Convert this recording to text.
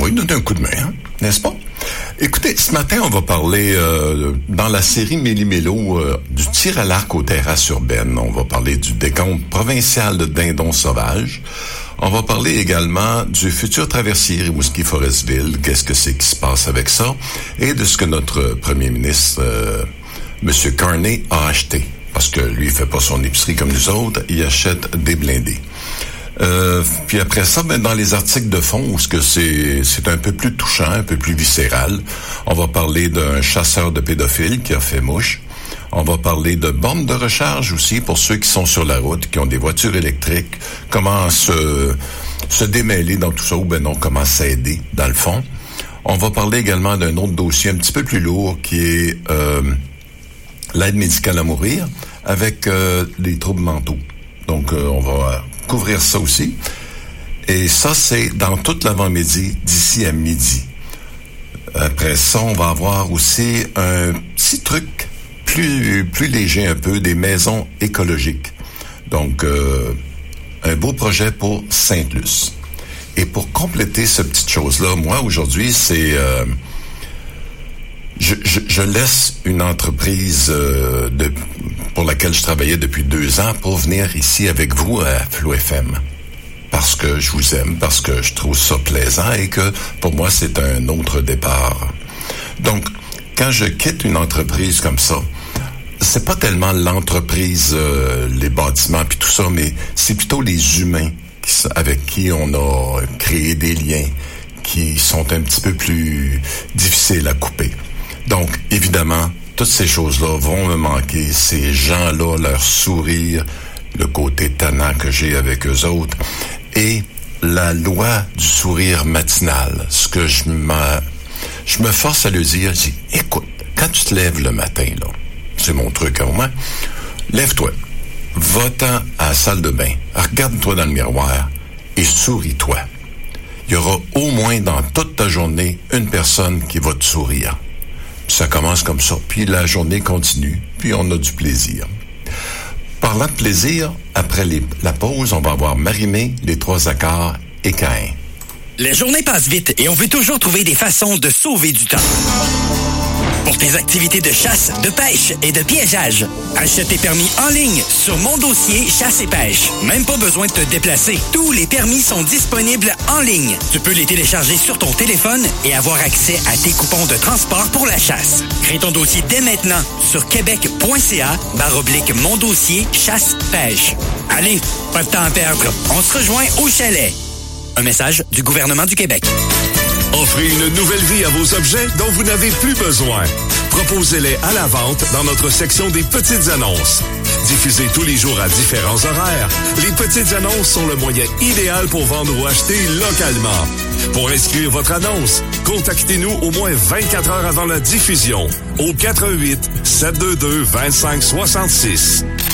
lui donner un coup de main, hein, n'est-ce pas? Écoutez, ce matin, on va parler, dans la série Méli-Mélo, du tir à l'arc aux terrasses urbaines. On va parler du décompte provincial de dindons sauvages. On va parler également du futur traversier Rimouski-Forestville. Qu'est-ce que c'est qui se passe avec ça? Et de ce que notre premier ministre, M. Carney, a acheté. Parce que lui, il fait pas son épicerie comme nous autres. Il achète des blindés. Puis après ça, dans les articles de fond, où c'est un peu plus touchant, un peu plus viscéral, on va parler d'un chasseur de pédophiles qui a fait mouche. On va parler de bornes de recharge aussi pour ceux qui sont sur la route, qui ont des voitures électriques. Comment se démêler dans tout ça, ou non, comment s'aider dans le fond. On va parler également d'un autre dossier un petit peu plus lourd qui est l'aide médicale à mourir avec des troubles mentaux. Donc, on va couvrir ça aussi. Et ça, c'est dans toute l'avant-midi, d'ici à midi. Après ça, on va avoir aussi un petit truc plus léger un peu, des maisons écologiques. Donc, un beau projet pour Sainte-Luce. Et pour compléter cette petite chose-là, moi, aujourd'hui, c'est... Je laisse une entreprise pour laquelle je travaillais depuis 2 ans pour venir ici avec vous à Flow FM. Parce que je vous aime, parce que je trouve ça plaisant et que pour moi, c'est un autre départ. Donc, quand je quitte une entreprise comme ça, c'est pas tellement l'entreprise, les bâtiments puis tout ça, mais c'est plutôt les humains avec qui on a créé des liens qui sont un petit peu plus difficiles à couper. Donc, évidemment, toutes ces choses-là vont me manquer. Ces gens-là, leur sourire, le côté tannant que j'ai avec eux autres, et la loi du sourire matinal. Ce que je me force à le dire, je dis, écoute, quand tu te lèves le matin, là, c'est mon truc à moi, lève-toi, va-t'en à la salle de bain, regarde-toi dans le miroir et souris-toi. Il y aura au moins dans toute ta journée une personne qui va te sourire. Ça commence comme ça, puis la journée continue, puis on a du plaisir. Parlant de plaisir, après la pause, on va avoir Marimé, les 3 accords et Caïn. Les journées passent vite et on veut toujours trouver des façons de sauver du temps. Pour tes activités de chasse, de pêche et de piégeage, achète tes permis en ligne sur Mon Dossier Chasse et Pêche. Même pas besoin de te déplacer. Tous les permis sont disponibles en ligne. Tu peux les télécharger sur ton téléphone et avoir accès à tes coupons de transport pour la chasse. Crée ton dossier dès maintenant sur québec.ca/Mon Dossier Chasse Pêche. Allez, pas de temps à perdre. On se rejoint au chalet. Un message du gouvernement du Québec. Offrez une nouvelle vie à vos objets dont vous n'avez plus besoin. Proposez-les à la vente dans notre section des petites annonces. Diffusées tous les jours à différents horaires, les petites annonces sont le moyen idéal pour vendre ou acheter localement. Pour inscrire votre annonce, contactez-nous au moins 24 heures avant la diffusion au 88 722 2566.